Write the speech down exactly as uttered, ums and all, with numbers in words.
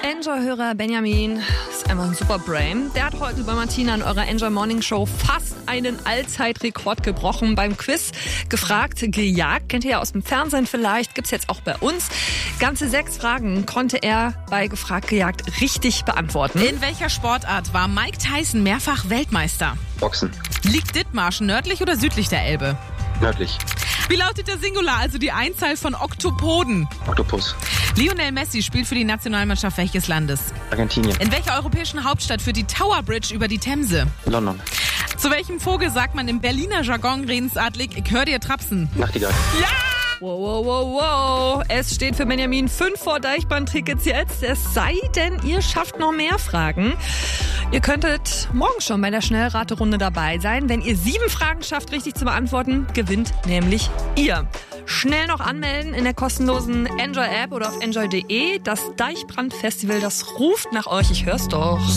Enjoy-Hörer Benjamin ist einfach ein super Brain. Der hat heute bei Martina in eurer Enjoy Morning Show fast einen Allzeitrekord gebrochen. Beim Quiz gefragt, gejagt. Kennt ihr ja aus dem Fernsehen vielleicht, gibt's jetzt auch bei uns. Ganze sechs Fragen konnte er bei gefragt, gejagt richtig beantworten. In welcher Sportart war Mike Tyson mehrfach Weltmeister? Boxen. Liegt Dithmarschen nördlich oder südlich der Elbe? Nördlich. Wie lautet der Singular, also die Einzahl von Oktopoden? Oktopus. Lionel Messi spielt für die Nationalmannschaft welches Landes? Argentinien. In welcher europäischen Hauptstadt führt die Tower Bridge über die Themse? London. Zu welchem Vogel sagt man im Berliner Jargon redensartlich, ich hör dir trapsen? Nachtigall. Ja! Wow, wow, wow, wow. Es steht für Benjamin fünf vor Deichbrand-Tickets jetzt. Es sei denn, ihr schafft noch mehr Fragen. Ihr könntet morgen schon bei der Schnellraterunde dabei sein. Wenn ihr sieben Fragen schafft, richtig zu beantworten, gewinnt nämlich ihr. Schnell noch anmelden in der kostenlosen Enjoy-App oder auf enjoy punkt de. Das Deichbrand-Festival, das ruft nach euch. Ich hör's doch.